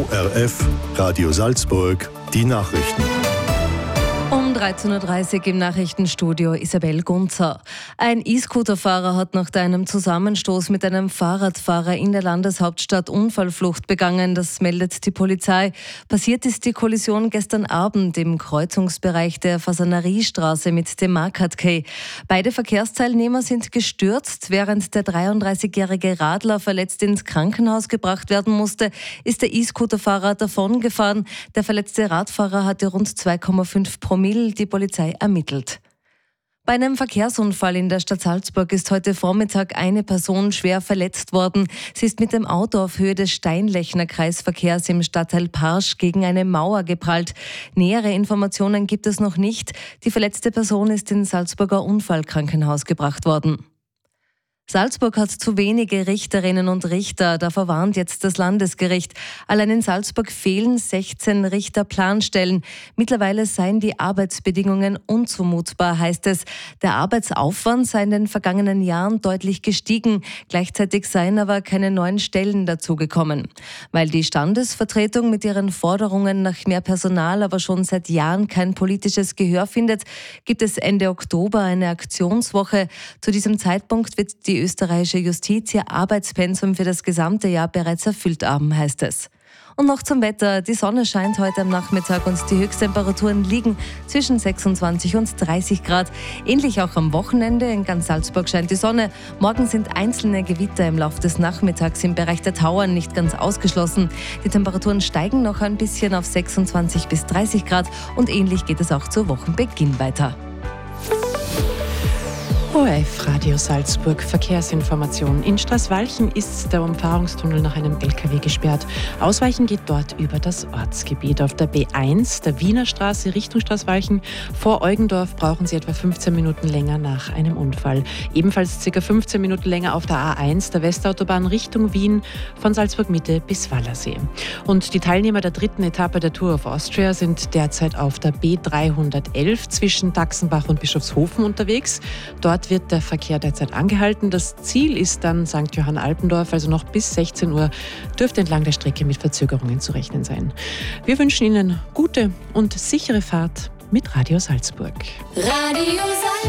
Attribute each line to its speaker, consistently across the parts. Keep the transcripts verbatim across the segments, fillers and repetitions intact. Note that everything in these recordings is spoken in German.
Speaker 1: O R F, Radio Salzburg, die Nachrichten.
Speaker 2: Um dreizehn Uhr dreißig im Nachrichtenstudio Isabel Gunzer. Ein E-Scooter-Fahrer hat nach einem Zusammenstoß mit einem Fahrradfahrer in der Landeshauptstadt Unfallflucht begangen. Das meldet die Polizei. Passiert ist die Kollision gestern Abend im Kreuzungsbereich der Fasanariestraße mit dem Market Quay. Beide Verkehrsteilnehmer sind gestürzt. Während der dreiunddreißigjährige Radler verletzt ins Krankenhaus gebracht werden musste, ist der E-Scooter-Fahrer davongefahren. Der verletzte Radfahrer hatte rund zwei Komma fünf Promille. Die Polizei ermittelt. Bei einem Verkehrsunfall in der Stadt Salzburg ist heute Vormittag eine Person schwer verletzt worden. Sie ist mit dem Auto auf Höhe des Steinlechner Kreisverkehrs im Stadtteil Parsch gegen eine Mauer geprallt. Nähere Informationen gibt es noch nicht. Die verletzte Person ist ins Salzburger Unfallkrankenhaus gebracht worden. Salzburg hat zu wenige Richterinnen und Richter, davor warnt jetzt das Landesgericht. Allein in Salzburg fehlen sechzehn Richterplanstellen. Mittlerweile seien die Arbeitsbedingungen unzumutbar, heißt es. Der Arbeitsaufwand sei in den vergangenen Jahren deutlich gestiegen. Gleichzeitig seien aber keine neuen Stellen dazugekommen. Weil die Standesvertretung mit ihren Forderungen nach mehr Personal aber schon seit Jahren kein politisches Gehör findet, gibt es Ende Oktober eine Aktionswoche. Zu diesem Zeitpunkt wird die österreichische Justiz ihr Arbeitspensum für das gesamte Jahr bereits erfüllt haben, heißt es. Und noch zum Wetter. Die Sonne scheint heute am Nachmittag und die Höchsttemperaturen liegen zwischen sechsundzwanzig und dreißig Grad. Ähnlich auch am Wochenende. In ganz Salzburg scheint die Sonne. Morgen sind einzelne Gewitter im Laufe des Nachmittags im Bereich der Tauern nicht ganz ausgeschlossen. Die Temperaturen steigen noch ein bisschen auf sechsundzwanzig bis dreißig Grad und ähnlich geht es auch zu Wochenbeginn weiter.
Speaker 3: O R F Radio Salzburg, Verkehrsinformation. In Straßwalchen ist der Umfahrungstunnel nach einem L K W gesperrt. Ausweichen geht dort über das Ortsgebiet. Auf der B eins, der Wiener Straße Richtung Straßwalchen, vor Eugendorf brauchen Sie etwa fünfzehn Minuten länger nach einem Unfall. Ebenfalls ca. fünfzehn Minuten länger auf der A eins, der Westautobahn Richtung Wien, von Salzburg Mitte bis Wallersee. Und die Teilnehmer der dritten Etappe der Tour of Austria sind derzeit auf der B dreihundertelf zwischen Daxenbach und Bischofshofen unterwegs. Dort wird der Verkehr derzeit angehalten. Das Ziel ist dann Sankt Johann Alpendorf, also noch bis sechzehn Uhr dürfte entlang der Strecke mit Verzögerungen zu rechnen sein. Wir wünschen Ihnen gute und sichere Fahrt mit Radio Salzburg.
Speaker 4: Radio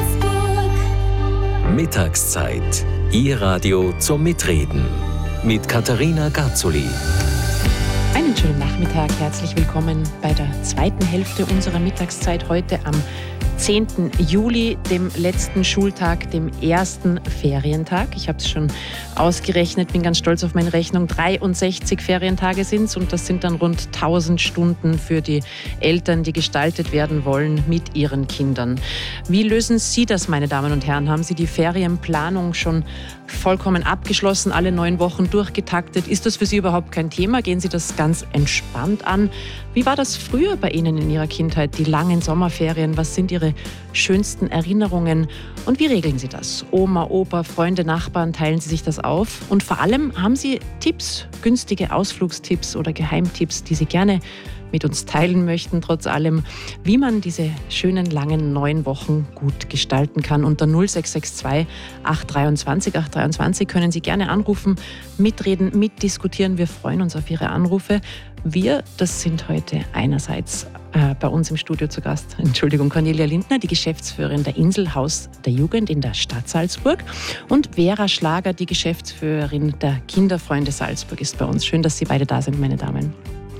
Speaker 4: Salzburg.
Speaker 5: Mittagszeit. Ihr Radio zum Mitreden. Mit Katharina Gazzoli.
Speaker 3: Einen schönen Nachmittag. Herzlich willkommen bei der zweiten Hälfte unserer Mittagszeit heute am zehnten Juli, dem letzten Schultag, dem ersten Ferientag. Ich habe es schon ausgerechnet, bin ganz stolz auf meine Rechnung. dreiundsechzig Ferientage sind es und das sind dann rund tausend Stunden für die Eltern, die gestaltet werden wollen mit ihren Kindern. Wie lösen Sie das, meine Damen und Herren? Haben Sie die Ferienplanung schon vollkommen abgeschlossen, alle neun Wochen durchgetaktet? Ist das für Sie überhaupt kein Thema? Gehen Sie das ganz entspannt an? Wie war das früher bei Ihnen in Ihrer Kindheit, die langen Sommerferien? Was sind Ihre schönsten Erinnerungen? Und wie regeln Sie das? Oma, Opa, Freunde, Nachbarn, teilen Sie sich das auf? Und vor allem, haben Sie Tipps, günstige Ausflugstipps oder Geheimtipps, die Sie gerne mit uns teilen möchten, trotz allem, wie man diese schönen, langen, neun Wochen gut gestalten kann. Unter null sechs sechs zwei acht dreiundzwanzig acht dreiundzwanzig können Sie gerne anrufen, mitreden, mitdiskutieren. Wir freuen uns auf Ihre Anrufe. Wir, das sind heute einerseits äh, bei uns im Studio zu Gast, Entschuldigung, Cornelia Lindner, die Geschäftsführerin der Inselhaus der Jugend in der Stadt Salzburg, und Vera Schlager, die Geschäftsführerin der Kinderfreunde Salzburg, ist bei uns. Schön, dass Sie beide da sind, meine Damen.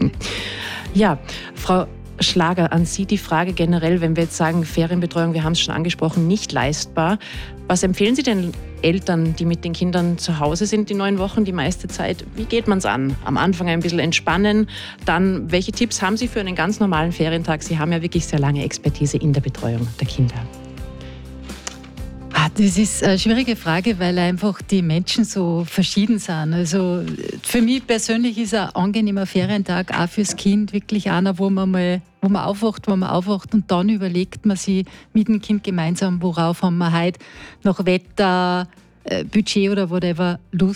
Speaker 3: Ja, Frau Schlager, an Sie die Frage generell, wenn wir jetzt sagen, Ferienbetreuung, wir haben es schon angesprochen, nicht leistbar. Was empfehlen Sie den Eltern, die mit den Kindern zu Hause sind, die neun Wochen, die meiste Zeit? Wie geht man es an? Am Anfang ein bisschen entspannen, dann welche Tipps haben Sie für einen ganz normalen Ferientag? Sie haben ja wirklich sehr lange Expertise in der Betreuung der Kinder.
Speaker 6: Das ist eine schwierige Frage, weil einfach die Menschen so verschieden sind. Also für mich persönlich ist ein angenehmer Ferientag auch fürs Kind wirklich einer, wo man mal, wo man aufwacht, wo man aufwacht und dann überlegt man sich mit dem Kind gemeinsam, worauf haben wir heute nach Wetter, Budget oder whatever Lust.